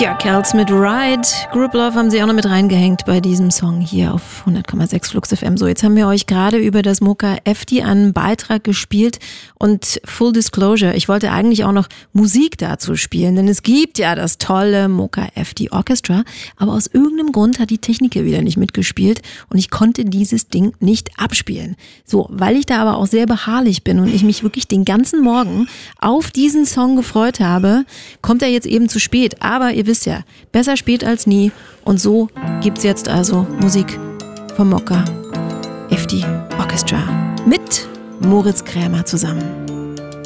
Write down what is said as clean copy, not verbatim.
Kerls mit Ride. Group Love haben sie auch noch mit reingehängt bei diesem Song hier auf 100,6 Flux FM. So, jetzt haben wir euch gerade über das Mocha FD einen Beitrag gespielt und Full Disclosure, ich wollte eigentlich auch noch Musik dazu spielen, denn es gibt ja das tolle Mocha FD Orchestra, aber aus irgendeinem Grund hat die Technik hier wieder nicht mitgespielt und ich konnte dieses Ding nicht abspielen. So, weil ich da aber auch sehr beharrlich bin und ich mich wirklich den ganzen Morgen auf diesen Song gefreut habe, kommt er jetzt eben zu spät, aber ihr wisst ja, besser spät als nie. Und so gibt's jetzt also Musik vom Mocha FD Orchestra mit Moritz Krämer zusammen.